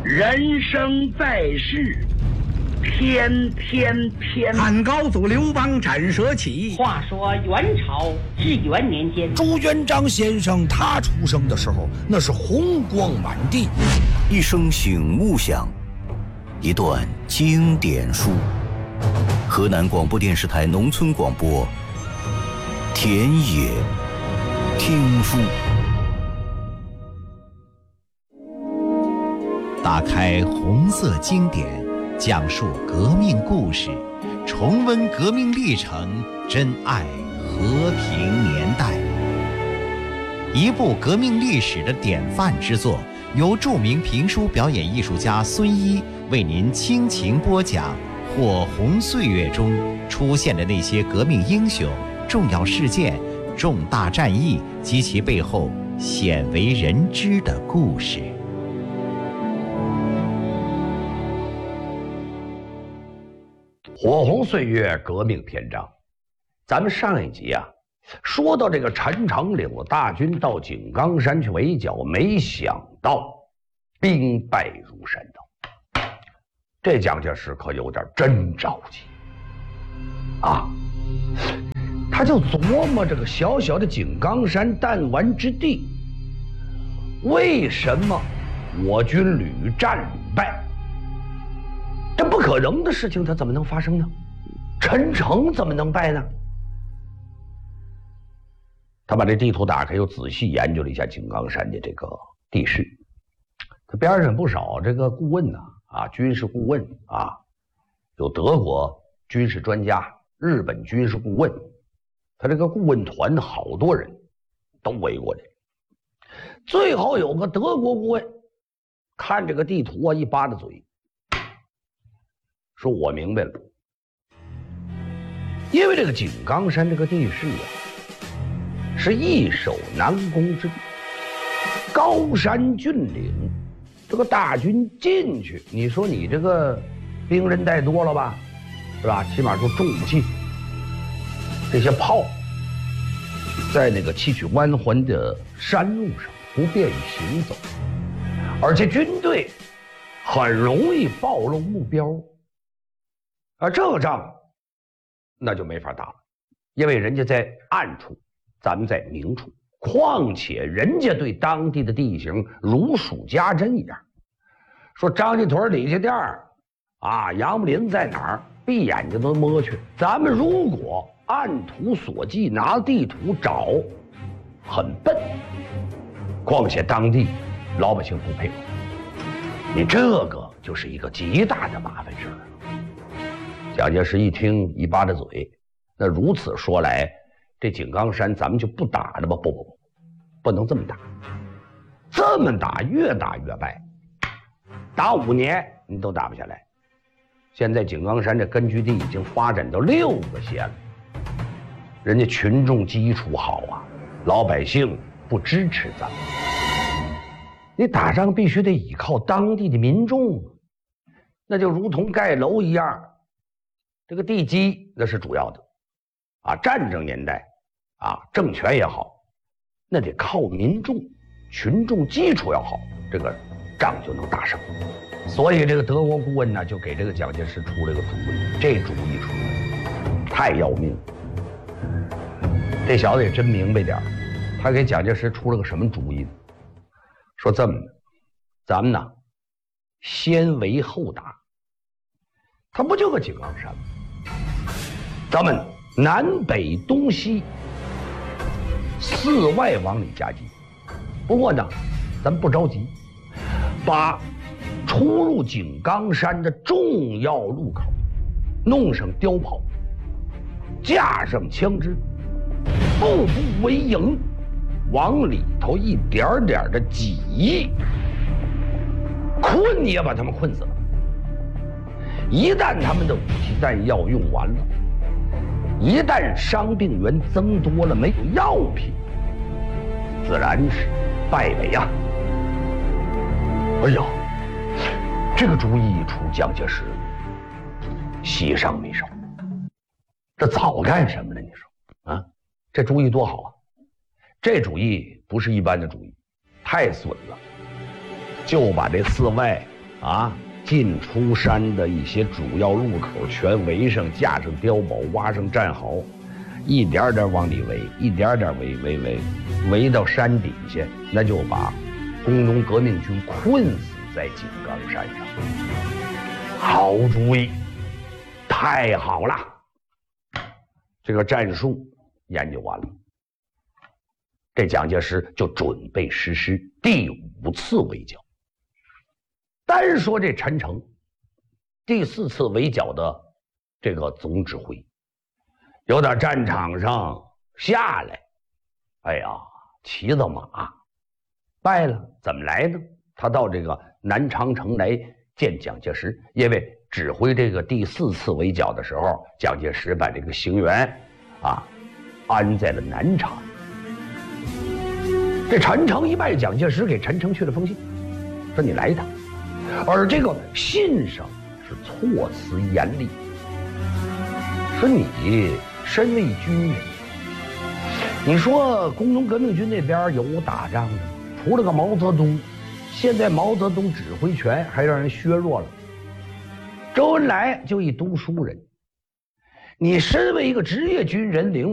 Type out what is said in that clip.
人生在世，天天偏。 汉高祖刘邦斩蛇起。 话说元朝至元年间， 朱元璋先生他出生的时候，那是红光满地。 一声醒目响，一段经典书。河南广播电视台农村广播，田野听书。 打开红色经典，讲述革命故事，重温革命历程，珍爱和平年代。一部革命历史的典范之作，由著名评书表演艺术家孙一为您倾情播讲火红岁月中出现的那些革命英雄、重要事件、重大战役及其背后鲜为人知的故事。 火红岁月革命篇章，咱们上一集说到这个陈诚领了大军到井冈山去围剿，没想到兵败如山倒。这蒋介石可有点真着急他就琢磨这个小小的井冈山弹丸之地，为什么我军屡战屡败？这不可能的事情，它怎么能发生呢？陈诚怎么能败呢？他把这地图打开，又仔细研究了一下井冈山的这个地势。他边上不少这个顾问军事顾问有德国军事专家、日本军事顾问，他这个顾问团好多人都围过来。最后有个德国顾问看这个地图一扒拉嘴，说我明白了，因为这个井冈山这个地势是易守难攻之地，高山峻岭，这个大军进去，你说你这个兵人带多了吧，是吧？起码说重武器，这些炮在那个崎岖弯环的山路上不便于行走，而且军队很容易暴露目标。这个仗那就没法打了，因为人家在暗处，咱们在明处，况且人家对当地的地形如数家珍一样。说张家屯李家店杨木林在哪儿，闭眼睛都摸去。咱们如果按图索骥，拿地图找，很笨，况且当地老百姓不配合，你这个就是一个极大的麻烦事儿。蒋介石一听一扒拉嘴，那如此说来，这井冈山咱们就不打了吧？不能这么打，这么打越打越败，打5年你都打不下来。现在井冈山这根据地已经发展到6个县了，人家群众基础好老百姓不支持咱们，你打仗必须得依靠当地的民众，那就如同盖楼一样。这个地基那是主要的战争年代政权也好，那得靠民众，群众基础要好，这个仗就能打胜。所以这个德国顾问呢，就给这个蒋介石出了个主意，这主意出来太要命了。这小子也真明白点，他给蒋介石出了个什么主意呢？说这么的，咱们呢先围后打，他不就个井冈山吗？咱们南北东西4外往里夹击。不过呢，咱不着急，把出入井冈山的重要路口弄上碉堡，架上枪支，步步为营，往里头一点点的挤，困也把他们困死了。一旦他们的武器弹药用完了，一旦伤病员增多了，没有药品，自然是败北哎呀，这个主意一出，蒋介石喜上眉梢。这早干什么了？你说这主意多好这主意不是一般的主意，太损了。就把这4外进出山的一些主要路口全围上，架上碉堡，挖上战壕，一点点往里围，一点点围到山底下，那就把工农革命军困死在井冈山上。好主意，太好了！这个战术研究完了，这蒋介石就准备实施第5次围剿。单说这陈诚，第4次围剿的这个总指挥，由到战场上下来，骑着马败了，怎么来呢？他到这个南长城来见蒋介石，因为指挥这个第4次围剿的时候，蒋介石把这个邢元安在了南昌。这陈诚一败，蒋介石给陈诚去了封信，说你来一趟。而这个信上是措辞严厉，说你身为军人，你说工农革命军那边有打仗的吗？除了个毛泽东，现在毛泽东指挥权还让人削弱了。周恩来就一读书人，你身为一个职业军人，领